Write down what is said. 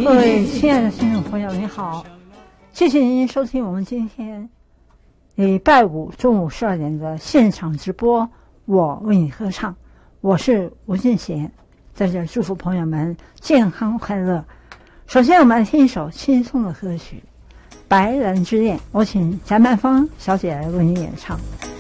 各位亲爱的听众朋友，你好，谢谢您收听我们今天礼拜五中午12点的现场直播。我为你歌唱，我是吴俊贤，在这祝福朋友们健康快乐。首先，我们来听一首轻松的歌曲《白兰之恋》，我请贾曼芳小姐来为你演唱。